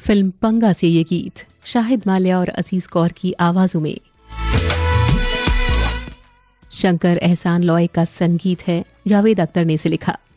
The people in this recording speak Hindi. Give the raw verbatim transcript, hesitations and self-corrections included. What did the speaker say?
फिल्म पंगा से ये गीत शाहिद माल्या और अजीज कौर की आवाजों में। शंकर एहसान लॉय का संगीत है, जावेद अख्तर ने इसे लिखा।